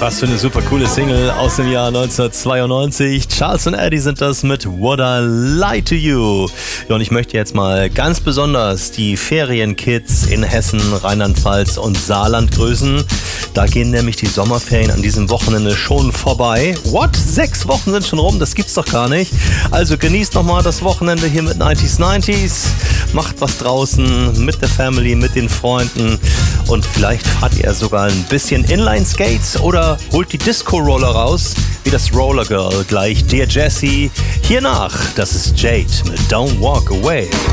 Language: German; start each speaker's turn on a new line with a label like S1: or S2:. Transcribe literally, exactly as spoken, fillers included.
S1: Was für eine super coole Single aus dem Jahr neunzehnhundertzweiundneunzig. Charles und Eddie sind das mit Would I Lie to You. Ja, und ich möchte jetzt mal ganz besonders die Ferienkids in Hessen, Rheinland-Pfalz und Saarland grüßen. Da gehen nämlich die Sommerferien an diesem Wochenende schon vorbei. What? Sechs Wochen sind schon rum? Das gibt's doch gar nicht. Also genießt nochmal das Wochenende hier mit neunziger neunziger. Macht was draußen mit der Family, mit den Freunden. Und vielleicht fahrt ihr sogar ein bisschen Inline-Skates oder holt die Disco-Roller raus, wie das Roller Girl gleich Dear Jessie. Hiernach, das ist Jade mit Don't Walk Away.